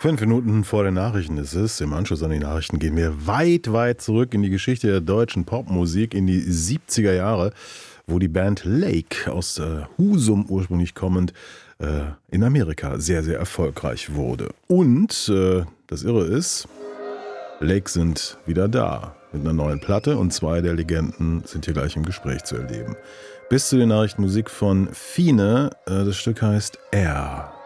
5 Minuten vor den Nachrichten ist es. Im Anschluss an die Nachrichten gehen wir weit, weit zurück in die Geschichte der deutschen Popmusik, in die 70er Jahre, wo die Band Lake aus Husum ursprünglich kommend in Amerika sehr, sehr erfolgreich wurde. Und das Irre ist, Lake sind wieder da mit einer neuen Platte und 2 der Legenden sind hier gleich im Gespräch zu erleben. Bis zu den Nachrichten Musik von Fine, das Stück heißt Air.